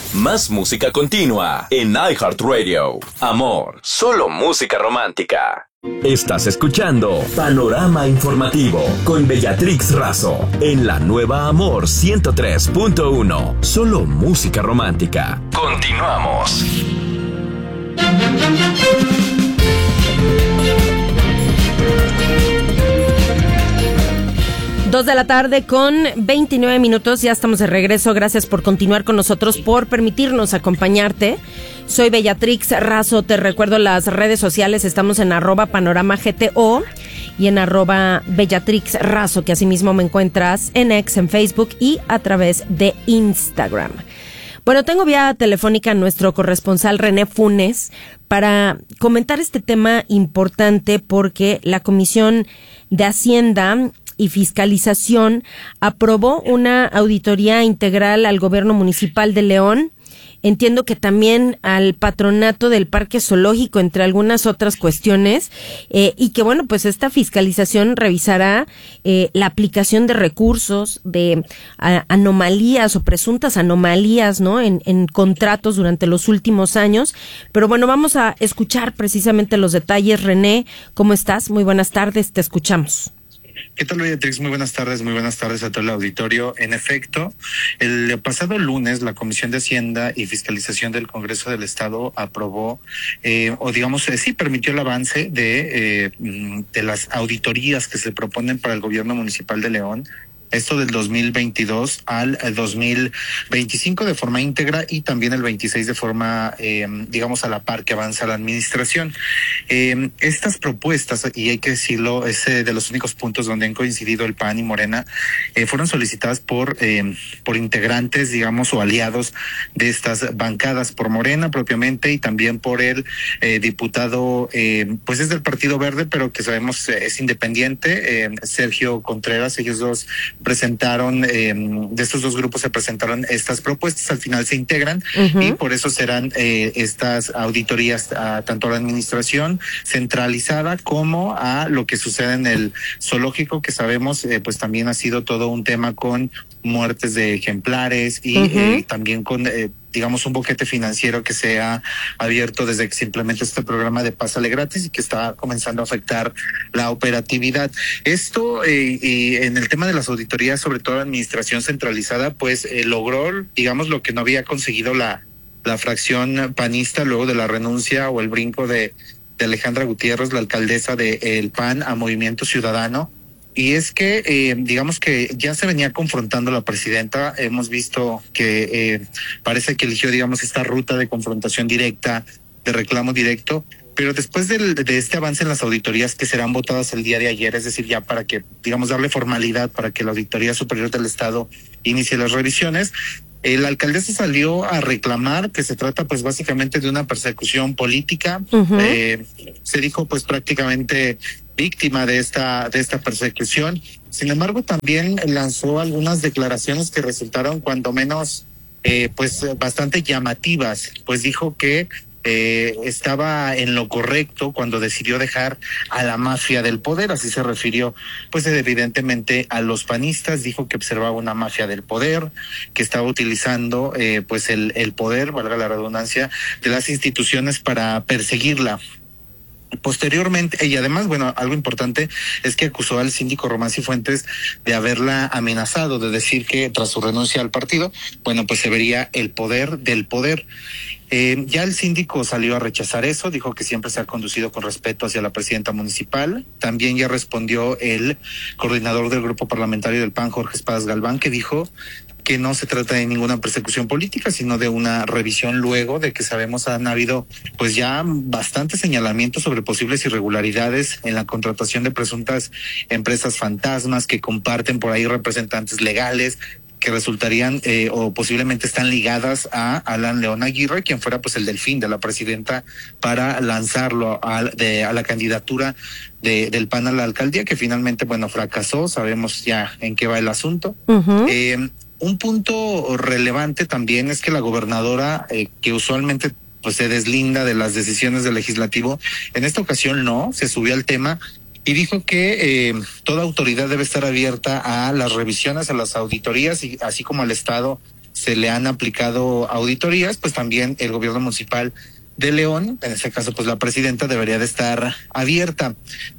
Más música continua en iHeartRadio. Amor, solo música romántica. Estás escuchando Panorama Informativo con Bellatrix Razo en la nueva Amor 103.1. Solo música romántica. Continuamos. 2 de la tarde con 29 minutos, ya estamos de regreso. Gracias por continuar con nosotros, por permitirnos acompañarte. Soy Bellatrix Razo, te recuerdo las redes sociales, estamos en @panoramagto y en @Bellatrix Razo, que asimismo me encuentras en X, en Facebook y a través de Instagram. Bueno, tengo vía telefónica a nuestro corresponsal René Funes para comentar este tema importante, porque la Comisión de Hacienda y Fiscalización aprobó una auditoría integral al gobierno municipal de León. Entiendo que también al patronato del Parque Zoológico, entre algunas otras cuestiones, y que bueno, pues esta fiscalización revisará la aplicación de recursos, de anomalías o presuntas anomalías, ¿no? En contratos durante los últimos años. Pero bueno, vamos a escuchar precisamente los detalles. René, ¿cómo estás? Muy buenas tardes, te escuchamos. ¿Qué tal, Beatriz? Muy buenas tardes a todo el auditorio. En efecto, el pasado lunes la Comisión de Hacienda y Fiscalización del Congreso del Estado aprobó, permitió el avance de las auditorías que se proponen para el gobierno municipal de León. Esto del 2022 al 2025 de forma íntegra, y también el 26 de forma, a la par que avanza la administración. Estas propuestas, y hay que decirlo, es de los únicos puntos donde han coincidido el PAN y Morena, fueron solicitadas por integrantes, o aliados de estas bancadas, por Morena propiamente, y también por el diputado, es del Partido Verde, pero que sabemos es independiente, Sergio Contreras. Ellos dos presentaron, de estos dos grupos se presentaron estas propuestas, al final se integran, y por eso serán estas auditorías tanto a la administración centralizada como a lo que sucede en el zoológico, que sabemos pues también ha sido todo un tema con muertes de ejemplares y también con un boquete financiero que se ha abierto desde que se implementó este programa de Pásale Gratis, y que está comenzando a afectar la operatividad. Esto, y en el tema de las auditorías, sobre todo la administración centralizada, pues logró, lo que no había conseguido la fracción panista luego de la renuncia o el brinco de Alejandra Gutiérrez, la alcaldesa de PAN, a Movimiento Ciudadano. Y es que, que ya se venía confrontando la presidenta. Hemos visto que parece que eligió, esta ruta de confrontación directa, de reclamo directo. Pero después de este avance en las auditorías, que serán votadas el día de ayer, es decir, ya para que, darle formalidad para que la Auditoría Superior del Estado inicie las revisiones, la alcaldesa salió a reclamar que se trata pues básicamente de una persecución política. Se dijo pues prácticamente víctima de esta persecución. Sin embargo, también lanzó algunas declaraciones que resultaron cuando menos bastante llamativas. Pues dijo que estaba en lo correcto cuando decidió dejar a la mafia del poder. Así se refirió pues evidentemente a los panistas. Dijo que observaba una mafia del poder, que estaba utilizando el poder, valga la redundancia, de las instituciones para perseguirla. Posteriormente, y además, algo importante es que acusó al síndico Román Cifuentes de haberla amenazado, de decir que tras su renuncia al partido, pues se vería el poder del poder. Ya el síndico salió a rechazar eso, dijo que siempre se ha conducido con respeto hacia la presidenta municipal. También ya respondió el coordinador del grupo parlamentario del PAN, Jorge Espadas Galván, que dijo que no se trata de ninguna persecución política, sino de una revisión luego de que sabemos han habido pues ya bastantes señalamientos sobre posibles irregularidades en la contratación de presuntas empresas fantasmas que comparten por ahí representantes legales, que resultarían o posiblemente están ligadas a Alan León Aguirre, quien fuera pues el delfín de la presidenta para lanzarlo a la candidatura del PAN a la alcaldía, que finalmente fracasó. Sabemos ya en qué va el asunto. Un punto relevante también es que la gobernadora, que usualmente pues se deslinda de las decisiones del legislativo, en esta ocasión no, se subió al tema y dijo que toda autoridad debe estar abierta a las revisiones, a las auditorías, y así como el Estado se le han aplicado auditorías, pues también el gobierno municipal de León, en este caso pues la presidenta, debería de estar abierta.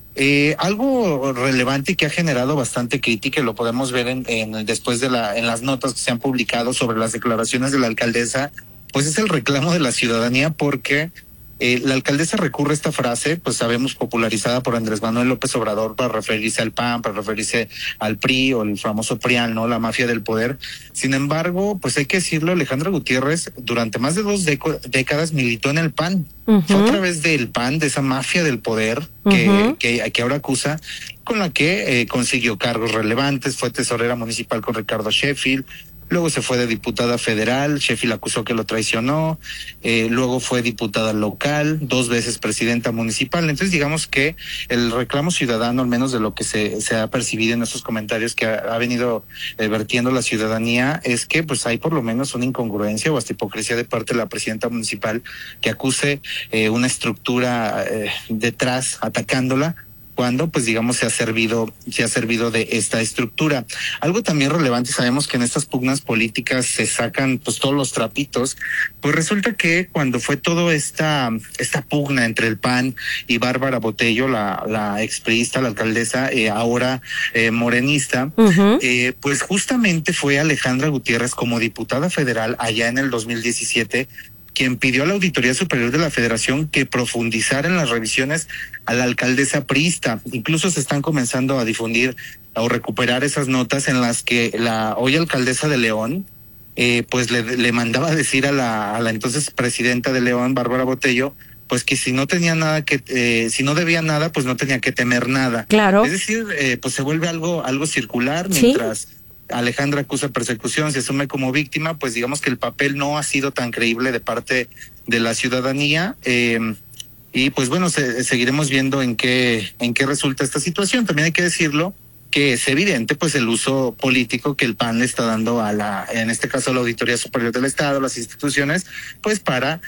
Algo relevante que ha generado bastante crítica, y lo podemos ver después en las notas que se han publicado sobre las declaraciones de la alcaldesa, pues es el reclamo de la ciudadanía, porque la alcaldesa recurre a esta frase, pues sabemos, popularizada por Andrés Manuel López Obrador, para referirse al PAN, para referirse al PRI o el famoso PRIAN, ¿no? La mafia del poder. Sin embargo, pues hay que decirlo, Alejandra Gutiérrez durante más de 2 décadas militó en el PAN. Fue a través del PAN, de esa mafia del poder que ahora acusa, con la que consiguió cargos relevantes. Fue tesorera municipal con Ricardo Sheffield. Luego se fue de diputada federal, Sheffield acusó que lo traicionó, luego fue diputada local, 2 veces presidenta municipal. Entonces digamos que el reclamo ciudadano, al menos de lo que se ha percibido en esos comentarios que ha venido vertiendo la ciudadanía, es que pues hay por lo menos una incongruencia o hasta hipocresía de parte de la presidenta municipal, que acuse una estructura detrás atacándola, cuando pues digamos se ha servido de esta estructura. Algo también relevante, sabemos que en estas pugnas políticas se sacan pues todos los trapitos. Pues resulta que cuando fue toda esta pugna entre el PAN y Bárbara Botello, la expriista, la alcaldesa, ahora morenista, pues justamente fue Alejandra Gutiérrez, como diputada federal allá en el 2017, quien pidió a la Auditoría Superior de la Federación que profundizara en las revisiones a la alcaldesa priista. Incluso se están comenzando a difundir o recuperar esas notas en las que la hoy alcaldesa de León pues le mandaba a decir a la entonces presidenta de León, Bárbara Botello, pues que si no tenía nada si no debía nada, pues no tenía que temer nada. Claro. Es decir, pues se vuelve algo circular, mientras ¿sí? Alejandra acusa persecución, se asume como víctima, pues digamos que el papel no ha sido tan creíble de parte de la ciudadanía, y pues bueno, seguiremos viendo en qué resulta esta situación. También hay que decirlo que es evidente pues el uso político que el PAN le está dando en este caso a la Auditoría Superior del Estado, las instituciones, pues para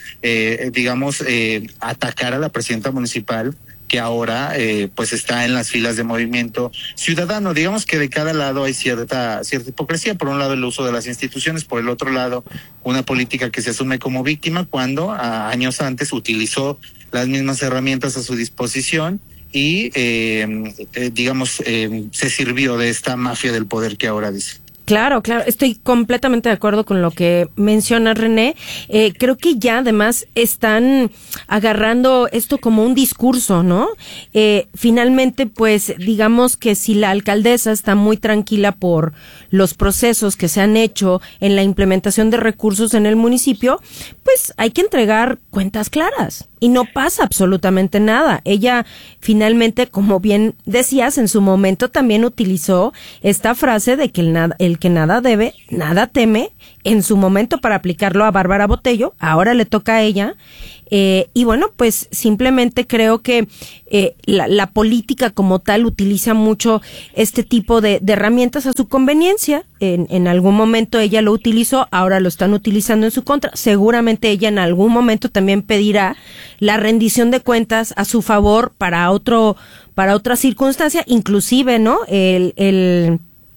atacar a la presidenta municipal, que ahora pues está en las filas de Movimiento Ciudadano. Digamos que de cada lado hay cierta hipocresía. Por un lado el uso de las instituciones, por el otro lado una política que se asume como víctima cuando años antes utilizó las mismas herramientas a su disposición y se sirvió de esta mafia del poder que ahora dice. Claro, estoy completamente de acuerdo con lo que menciona René. Creo que ya además están agarrando esto como un discurso, ¿no? Finalmente, pues digamos que si la alcaldesa está muy tranquila por los procesos que se han hecho en la implementación de recursos en el municipio, pues hay que entregar cuentas claras. Y no pasa absolutamente nada. Ella finalmente, como bien decías, en su momento también utilizó esta frase de que el que nada debe, nada teme, en su momento para aplicarlo a Bárbara Botello, ahora le toca a ella. Y bueno, pues simplemente creo que la política como tal utiliza mucho este tipo de herramientas a su conveniencia. En algún momento ella lo utilizó, ahora lo están utilizando en su contra. Seguramente ella en algún momento también pedirá la rendición de cuentas a su favor para otra circunstancia, inclusive, ¿no? El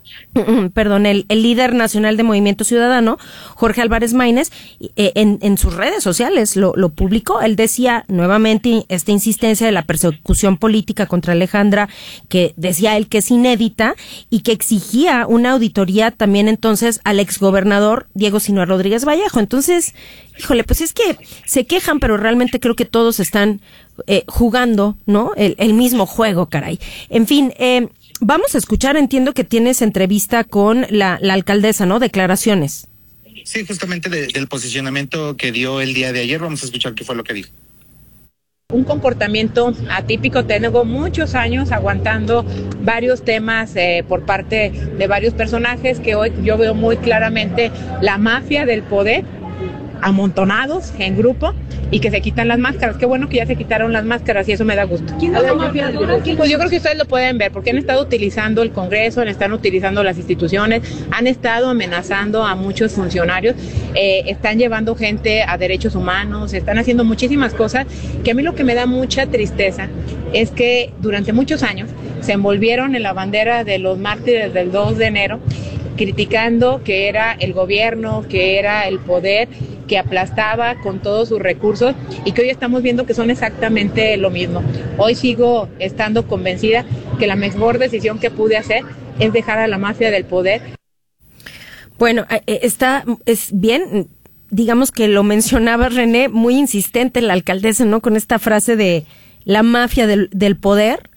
líder nacional de Movimiento Ciudadano, Jorge Álvarez Maínez, en sus redes sociales lo publicó. Él decía nuevamente esta insistencia de la persecución política contra Alejandra, que decía él que es inédita y que exigía una auditoría también entonces al exgobernador Diego Sinúa Rodríguez Vallejo. Entonces, híjole, pues es que se quejan, pero realmente creo que todos están jugando, ¿no? El mismo juego, caray. En fin, vamos a escuchar, entiendo que tienes entrevista con la alcaldesa, ¿no? Declaraciones. Sí, justamente del posicionamiento que dio el día de ayer. Vamos a escuchar qué fue lo que dijo. Un comportamiento atípico. Tengo muchos años aguantando varios temas por parte de varios personajes que hoy yo veo muy claramente la mafia del poder, amontonados en grupo y que se quitan las máscaras. Qué bueno que ya se quitaron las máscaras y eso me da gusto. ¿Quién es la mafia del grupo? Pues yo creo que ustedes lo pueden ver porque han estado utilizando el Congreso, están utilizando las instituciones, han estado amenazando a muchos funcionarios, están llevando gente a derechos humanos, están haciendo muchísimas cosas que a mí lo que me da mucha tristeza es que durante muchos años se envolvieron en la bandera de los mártires del 2 de enero criticando que era el gobierno, que era el poder, que aplastaba con todos sus recursos y que hoy estamos viendo que son exactamente lo mismo. Hoy sigo estando convencida que la mejor decisión que pude hacer es dejar a la mafia del poder. Bueno, es bien, digamos que lo mencionaba René, muy insistente la alcaldesa, ¿no? Con esta frase de la mafia del poder.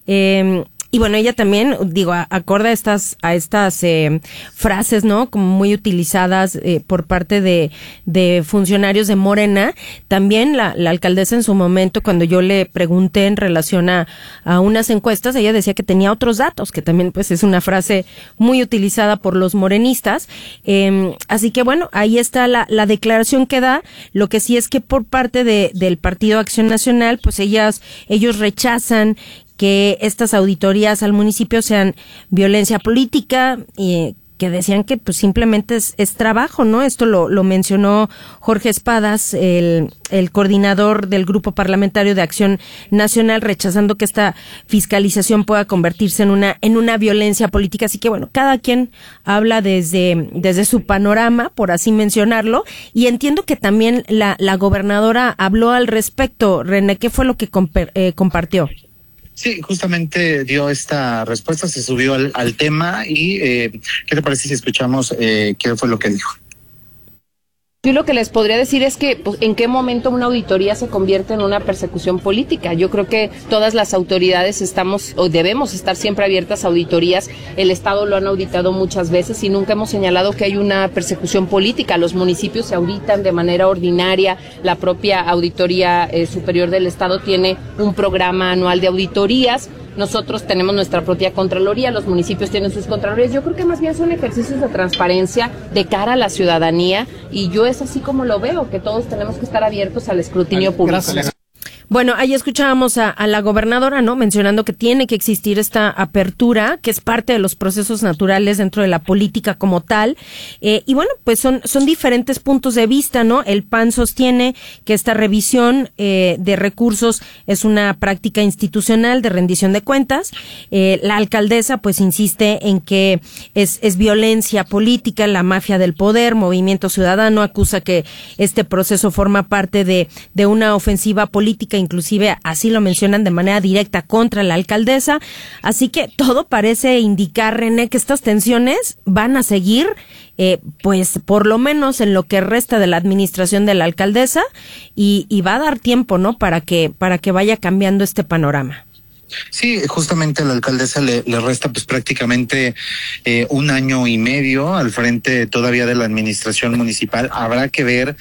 Y bueno, ella también, acorde a estas frases, ¿no? Como muy utilizadas por parte de funcionarios de Morena. También la alcaldesa en su momento, cuando yo le pregunté en relación a unas encuestas, ella decía que tenía otros datos, que también pues es una frase muy utilizada por los morenistas. Así que bueno, ahí está la declaración que da. Lo que sí es que por parte del Partido Acción Nacional, pues ellos rechazan que estas auditorías al municipio sean violencia política y que decían que pues simplemente es trabajo, ¿no? Esto lo mencionó Jorge Espadas, el coordinador del Grupo Parlamentario de Acción Nacional, rechazando que esta fiscalización pueda convertirse en una violencia política. Así que bueno, cada quien habla desde su panorama, por así mencionarlo, y entiendo que también la gobernadora habló al respecto. René, ¿qué fue lo que compartió? Sí, justamente dio esta respuesta, se subió al tema y ¿qué te parece si escuchamos qué fue lo que dijo? Yo lo que les podría decir es que pues, en qué momento una auditoría se convierte en una persecución política. Yo creo que todas las autoridades estamos o debemos estar siempre abiertas a auditorías. El Estado lo han auditado muchas veces y nunca hemos señalado que hay una persecución política. Los municipios se auditan de manera ordinaria. La propia Auditoría Superior del Estado tiene un programa anual de auditorías. Nosotros tenemos nuestra propia Contraloría, los municipios tienen sus Contralorías. Yo creo que más bien son ejercicios de transparencia de cara a la ciudadanía y yo es así como lo veo, que todos tenemos que estar abiertos al escrutinio público. Gracias. Bueno, ahí escuchábamos a la gobernadora, ¿no? Mencionando que tiene que existir esta apertura, que es parte de los procesos naturales dentro de la política como tal. Y bueno, pues son diferentes puntos de vista, ¿no? El PAN sostiene que esta revisión de recursos es una práctica institucional de rendición de cuentas. La alcaldesa, pues, insiste en que es violencia política, la mafia del poder. Movimiento Ciudadano acusa que este proceso forma parte de una ofensiva política, inclusive así lo mencionan de manera directa contra la alcaldesa. Así que todo parece indicar, René, que estas tensiones van a seguir, pues por lo menos en lo que resta de la administración de la alcaldesa y va a dar tiempo, ¿no? Para que vaya cambiando este panorama. Sí, justamente a la alcaldesa le resta pues prácticamente 1 año y medio al frente todavía de la administración municipal. Habrá que ver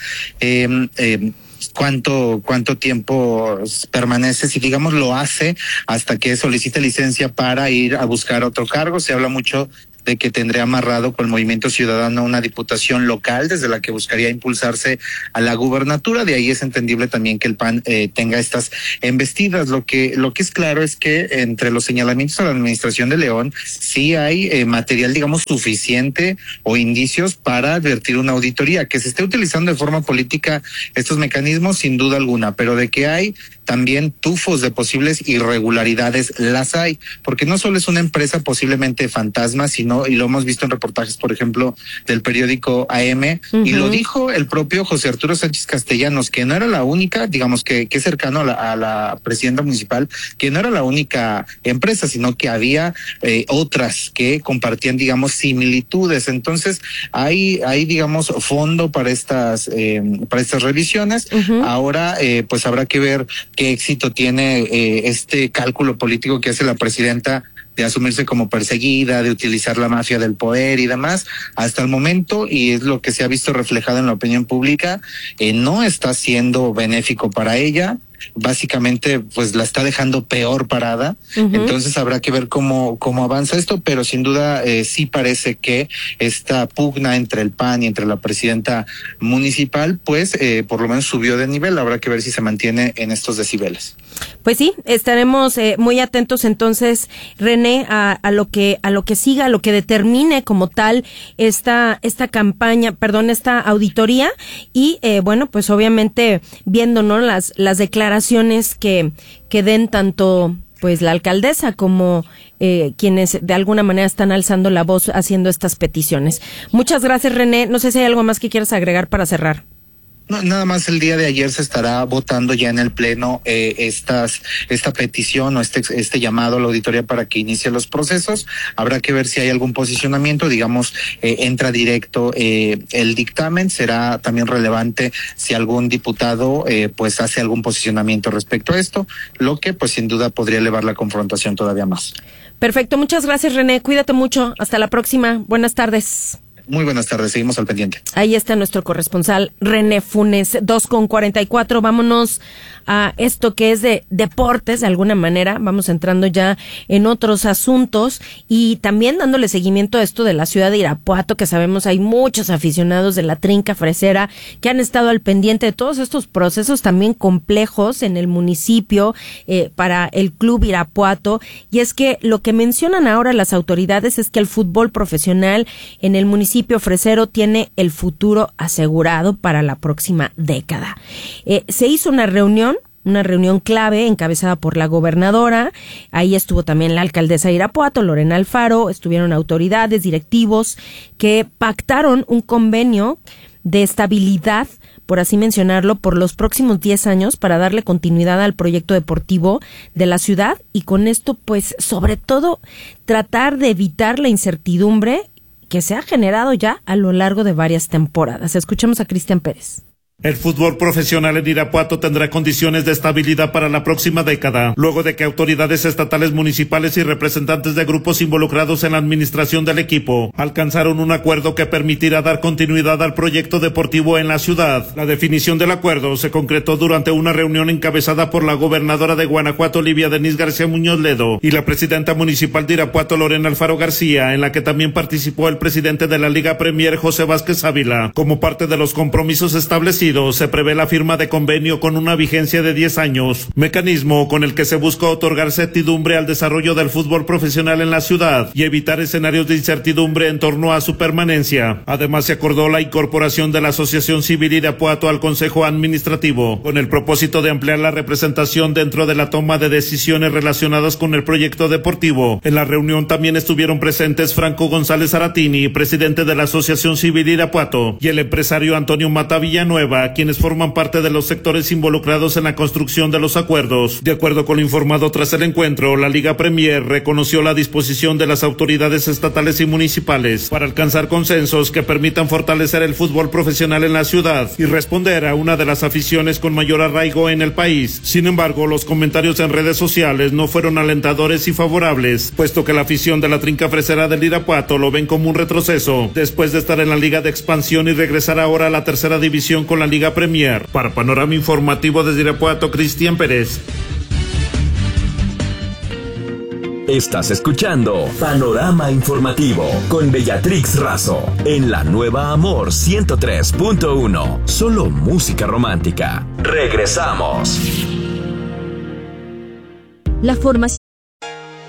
cuánto tiempo permanece, si digamos lo hace hasta que solicite licencia para ir a buscar otro cargo. Se habla mucho de que tendría amarrado con el Movimiento Ciudadano una diputación local desde la que buscaría impulsarse a la gubernatura. De ahí es entendible también que el PAN tenga estas embestidas. Lo que es claro es que entre los señalamientos a la administración de León sí hay material, digamos, suficiente o indicios para advertir una auditoría. Que se esté utilizando de forma política estos mecanismos, sin duda alguna, pero de que hay también tufos de posibles irregularidades, las hay, porque no solo es una empresa posiblemente fantasma, sino, y lo hemos visto en reportajes, por ejemplo, del periódico AM, y lo dijo el propio José Arturo Sánchez Castellanos, que no era la única, digamos que es cercano a la presidenta municipal, que no era la única empresa, sino que había otras que compartían, digamos, similitudes. Entonces, hay digamos, fondo para estas revisiones. Ahora, pues habrá que ver qué éxito tiene este cálculo político que hace la presidenta de asumirse como perseguida, de utilizar la mafia del poder y demás. Hasta el momento, y es lo que se ha visto reflejado en la opinión pública, no está siendo benéfico para ella. Básicamente, pues la está dejando peor parada. Entonces habrá que ver cómo avanza esto, pero sin duda sí parece que esta pugna entre el PAN y entre la presidenta municipal, pues por lo menos subió de nivel. Habrá que ver si se mantiene en estos decibeles. Pues sí, estaremos muy atentos entonces, René, a lo que siga, a lo que determine como tal esta auditoría y bueno, pues obviamente viendo, ¿no?, las declaraciones que den tanto pues la alcaldesa como quienes de alguna manera están alzando la voz haciendo estas peticiones. Muchas gracias, René. No sé si hay algo más que quieras agregar para cerrar. No, nada más el día de ayer se estará votando ya en el pleno esta petición o este llamado a la auditoría para que inicie los procesos. Habrá que ver si hay algún posicionamiento, digamos, entra directo el dictamen. Será también relevante si algún diputado pues hace algún posicionamiento respecto a esto, lo que pues sin duda podría elevar la confrontación todavía más. Perfecto, muchas gracias, René. Cuídate mucho. Hasta la próxima. Buenas tardes. Muy buenas tardes, seguimos al pendiente. Ahí está nuestro corresponsal René Funes, 2:44. Vámonos a esto que es de deportes, de alguna manera. Vamos entrando ya en otros asuntos y también dándole seguimiento a esto de la ciudad de Irapuato, que sabemos hay muchos aficionados de la trinca fresera que han estado al pendiente de todos estos procesos también complejos en el municipio para el Club Irapuato. Y es que lo que mencionan ahora las autoridades es que el fútbol profesional en el municipio fresero tiene el futuro asegurado para la próxima década. Se hizo una reunión clave encabezada por la gobernadora. Ahí estuvo también la alcaldesa de Irapuato, Lorena Alfaro. Estuvieron autoridades, directivos que pactaron un convenio de estabilidad, por así mencionarlo, por los próximos 10 años para darle continuidad al proyecto deportivo de la ciudad y con esto, pues, sobre todo, tratar de evitar la incertidumbre que se ha generado ya a lo largo de varias temporadas. Escuchemos a Cristian Pérez. El fútbol profesional en Irapuato tendrá condiciones de estabilidad para la próxima década, luego de que autoridades estatales, municipales y representantes de grupos involucrados en la administración del equipo alcanzaron un acuerdo que permitirá dar continuidad al proyecto deportivo en la ciudad. La definición del acuerdo se concretó durante una reunión encabezada por la gobernadora de Guanajuato, Olivia Denise García Muñoz Ledo, y la presidenta municipal de Irapuato, Lorena Alfaro García, en la que también participó el presidente de la Liga Premier, José Vázquez Ávila. Como parte de los compromisos establecidos, se prevé la firma de convenio con una vigencia de 10 años, mecanismo con el que se busca otorgar certidumbre al desarrollo del fútbol profesional en la ciudad y evitar escenarios de incertidumbre en torno a su permanencia. Además, se acordó la incorporación de la Asociación Civil Irapuato al Consejo Administrativo, con el propósito de ampliar la representación dentro de la toma de decisiones relacionadas con el proyecto deportivo. En la reunión también estuvieron presentes Franco González Aratini, presidente de la Asociación Civil Irapuato, y el empresario Antonio Mata Villanueva, quienes forman parte de los sectores involucrados en la construcción de los acuerdos. De acuerdo con lo informado tras el encuentro, la Liga Premier reconoció la disposición de las autoridades estatales y municipales para alcanzar consensos que permitan fortalecer el fútbol profesional en la ciudad y responder a una de las aficiones con mayor arraigo en el país. Sin embargo, los comentarios en redes sociales no fueron alentadores y favorables, puesto que la afición de la trinca fresera del Irapuato lo ven como un retroceso, después de estar en la Liga de Expansión y regresar ahora a la tercera división con la Liga Premier. Para Panorama Informativo desde Irapuato, Cristian Pérez. Estás escuchando Panorama Informativo con Bellatrix Razo en la nueva Amor 103.1. Solo música romántica. Regresamos. La formación